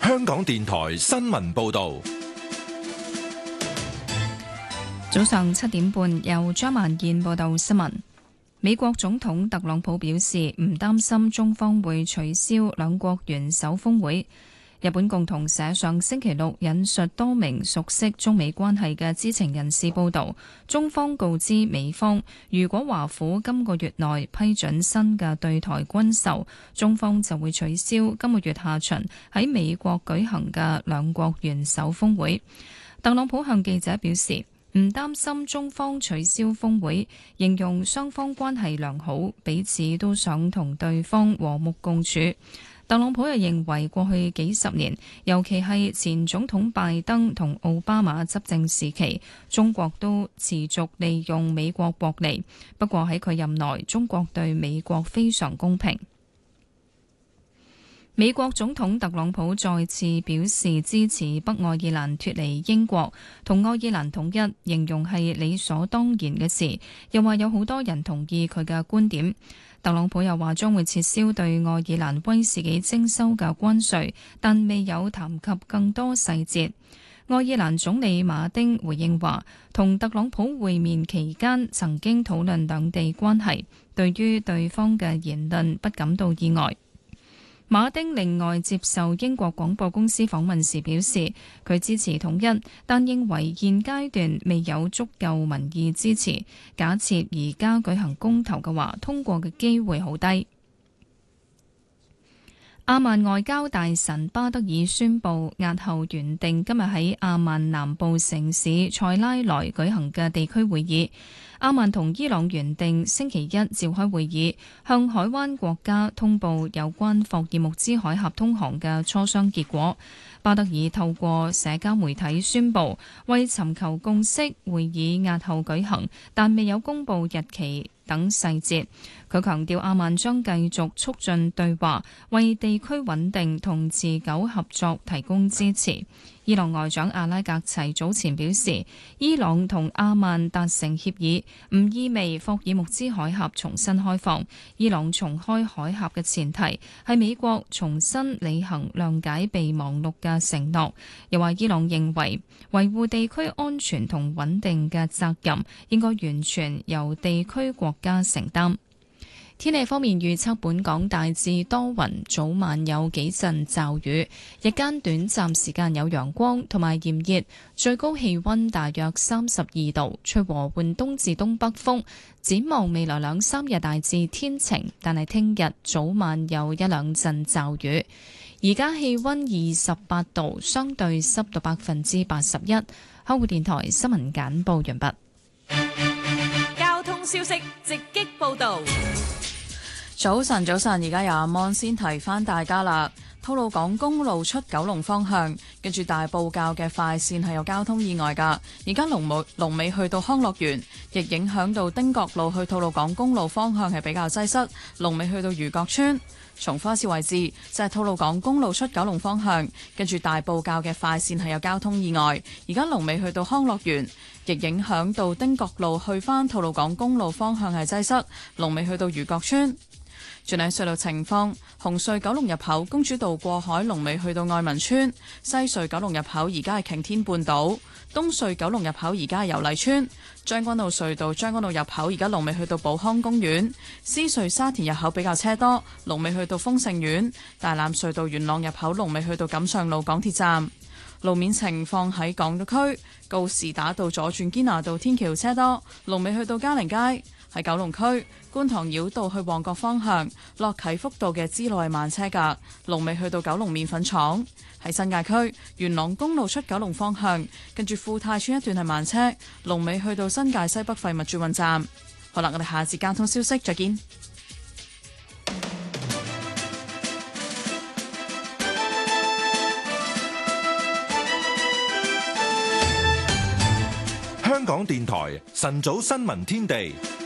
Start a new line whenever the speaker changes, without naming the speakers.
香港電台新聞報道。
早上7點半，由張萬燕報道新聞。美國總統特朗普表示唔擔心中方會取消兩國元首峰會。日本共同社上星期六引述多名熟悉中美關係嘅知情人士報道，中方告知美方，如果華府今個月內批准新嘅對台軍售，中方就會取消今個月下旬喺美國舉行嘅兩國元首峰會。特朗普向記者表示，唔擔心中方取消峰會，形容雙方關係良好，彼此都想同對方和睦共處。特朗普又認為過去幾十年，尤其係前總統拜登同奧巴馬執政時期，中國都持續利用美國獲利。不過喺佢任內，中國對美國非常公平。美國總統特朗普再次表示支持北愛爾蘭脫離英國，同愛爾蘭統一，形容係理所當然嘅事，又話有好多人同意佢嘅觀點。特朗普又話將會撤銷對愛爾蘭威士忌徵收嘅關稅，但未有談及更多細節。愛爾蘭總理馬丁回應話，同特朗普會面期間曾經討論兩地關係，對於對方嘅言論不感到意外。馬丁另外接受英國廣播公司訪問時表示，佢支持統一，但認為現階段未有足夠民意支持。假設而家舉行公投嘅話，通過嘅機會好低。阿曼外交大臣巴德爾宣布押後原定今日喺阿曼南部城市塞拉萊舉行嘅地區會議。阿曼同伊朗原定星期一召開會議，向海灣國家通報有關霍爾木茲海峽通航嘅磋商結果。巴德爾透過社交媒體宣布，為尋求共識，會議押後舉行，但未有公布日期等細節。佢強調阿曼將繼續促進對話，為地區穩定同持久合作提供支持。伊朗外長阿拉格齊早前表示，伊朗同阿曼達成協議，唔意味霍爾木茲海峽重新開放。伊朗重開海峽嘅前提係美國重新履行諒解備忘錄嘅承諾。又話伊朗認為維護地區安全同穩定嘅責任應該完全由地區國家承擔。天氣方面預測，本港大致多雲，早晚有幾陣驟雨，日間短暫時間有陽光同埋炎熱，最高氣溫大約32度，吹和緩東至東北風。展望未來2-3日大致天晴，但係聽日早晚有1-2陣驟雨。而家氣溫28度，相對濕度81%。香港電台新聞簡報完畢。
交通消息直擊報道。
早晨，而家由阿芒先提翻大家啦。吐露港公路出九龍方向，跟住大埔滘嘅快線係有交通意外㗎。而家龍尾去到康樂園，亦影響到汀角路去吐露港公路方向係比較擠塞。龍尾去到漁角村。重複一次位置就係吐露港公路出九龍方向，跟住大埔滘嘅快線係有交通意外。而家龍尾去到康樂園，亦影響到汀角路去返吐露港公路方向係擠塞。龍尾去到漁角村。轉睇隧道情況，紅隧九龍入口公主道過海龍尾去到愛民村，西隧九龍入口而家係擎天半島，東隧九龍入口而家係油麗村，將軍澳隧道將軍澳入口而家龍尾去到寶康公園，獅隧沙田入口比較車多，龍尾去到豐盛苑，大欖隧道元朗入口龍尾去到錦上路港鐵站。路面情況喺港島區，告士打道左轉堅拿道天橋車多，龍尾去到嘉寧街。喺九龍區觀塘繞道去旺角方向，落啟福道嘅支路係慢車㗎，龍尾去到九龍麵粉廠。喺新界區元朗公路出九龍方向，跟住富泰村一段係慢車，龍尾去到新界西北廢物轉運站。好啦，我哋下次交通消息再見。
香港電台晨早新聞天地。